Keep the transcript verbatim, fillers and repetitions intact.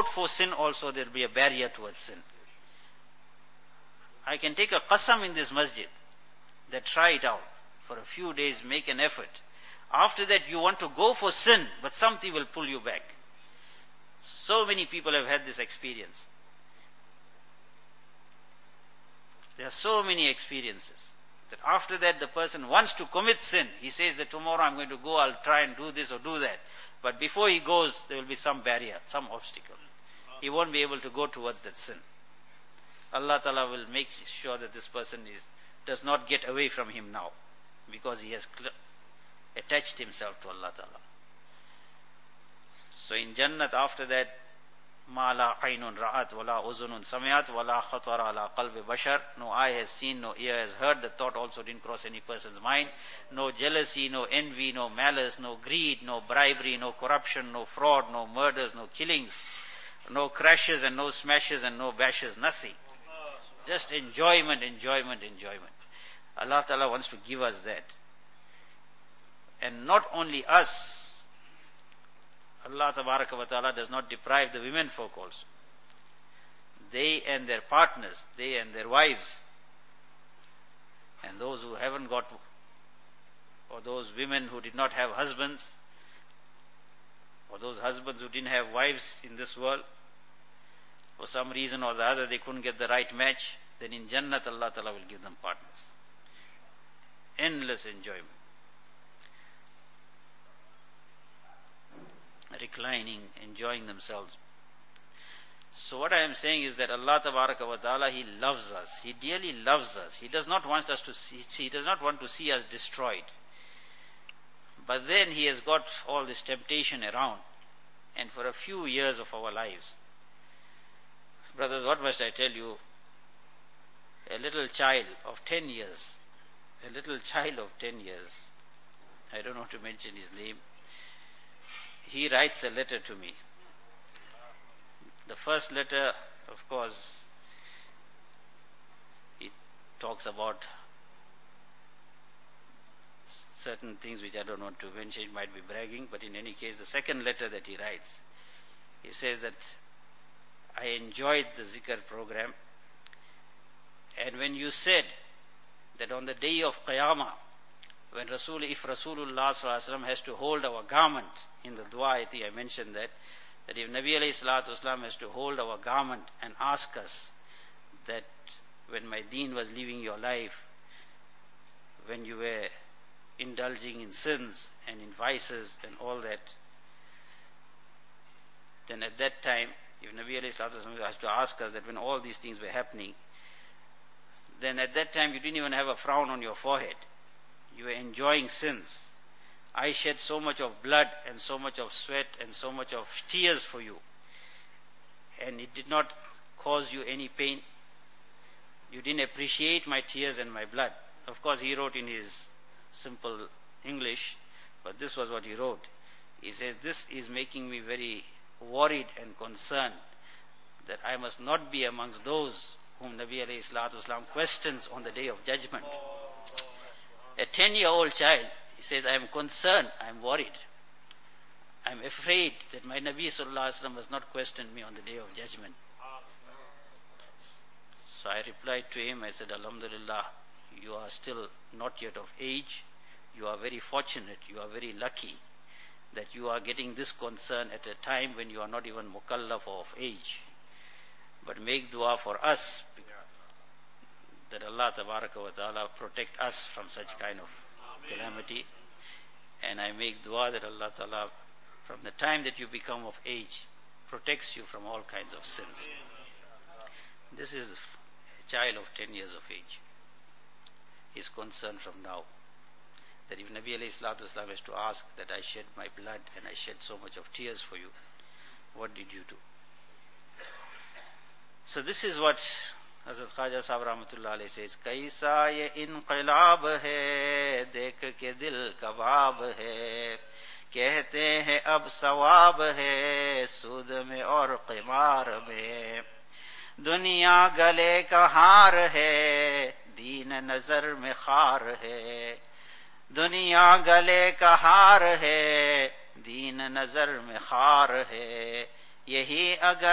out for sin also, there will be a barrier towards sin. I can take a qasam in this masjid that try it out for a few days, make an effort. After that you want to go for sin, but something will pull you back. So many people have had this experience. There are so many experiences that after that the person wants to commit sin. He says that tomorrow I'm going to go, I'll try and do this or do that. But before he goes, there will be some barrier, some obstacle. He won't be able to go towards that sin. Allah Ta'ala will make sure that this person is, does not get away from him now, because he has cl- attached himself to Allah Ta'ala. So in Jannat after that, ma la aynun ra'at wa la uzunun sami'at wa la khatara ala qalbi bashar. No eye has seen, no ear has heard. The thought also didn't cross any person's mind. No jealousy, no envy, no malice, no greed, no bribery, no corruption, no fraud, no murders, no killings, no crashes and no smashes and no bashes, nothing. Just enjoyment, enjoyment, enjoyment. Allah Ta'ala wants to give us that. And not only us, Allah Tabaraka wa Ta'ala does not deprive the women folk also. They and their partners, they and their wives, and those who haven't got, or those women who did not have husbands, or those husbands who didn't have wives in this world, for some reason or the other they couldn't get the right match, then in Jannat Allah Ta'ala will give them partners. Endless enjoyment. Reclining, enjoying themselves. So what I am saying is that Allah Tabaraka wa Ta'ala, He loves us. He dearly loves us. He does not want us to see, He does not want to see us destroyed. But then He has got all this temptation around. And for a few years of our lives, brothers, what must I tell you? A little child of ten years, a little child of ten years, I don't know to mention his name, he writes a letter to me. The first letter, of course, he talks about certain things which I don't want to mention, it might be bragging, but in any case, the second letter that he writes, he says that I enjoyed the zikr program, and when you said that on the day of Qiyamah, when Rasul, if Rasulullah Sallallahu Alaihi Wasallam has to hold our garment, in the dua I think I mentioned that, that if Nabi Alayhi Salatu Wasallam has to hold our garment and ask us that when my deen was living your life, when you were indulging in sins and in vices and all that, then at that time, if Nabi Alayhi Salatu Wasallam has to ask us that when all these things were happening, then at that time you didn't even have a frown on your forehead. You were enjoying sins. I shed so much of blood and so much of sweat and so much of tears for you. And it did not cause you any pain. You didn't appreciate my tears and my blood. Of course, he wrote in his simple English, but this was what he wrote. He says, this is making me very worried and concerned that I must not be amongst those whom Nabi alayhi salatu wasalam questions on the day of judgment. A ten-year-old child, he says, I am concerned, I am worried. I am afraid that my Nabi sallallahu alaihi wasallam has not questioned me on the day of judgment. So I replied to him, I said, Alhamdulillah, you are still not yet of age. You are very fortunate, you are very lucky that you are getting this concern at a time when you are not even mukallaf or of age. But make dua for us that Allah Tabaraka wa Ta'ala protect us from such kind of calamity. And I make dua that Allah Ta'ala, from the time that you become of age, protects you from all kinds of sins. This is a child of ten years of age. His concern from now, that if Nabi alayhi salatu wasalam has to ask that I shed my blood and I shed so much of tears for you, what did you do? So this is what Hazrat Khaja Sahib Rahmatullah Alayhi says, Kaisa ye inqilab hai, dekh ke dil kabab hai, kehte hai ab sawab hai, sud mein aur qimar mein, duniya gale ka haar hai, deen nazar mein khar hai, duniya gale ka haar hai, deen nazar mein khar hai, yahi agar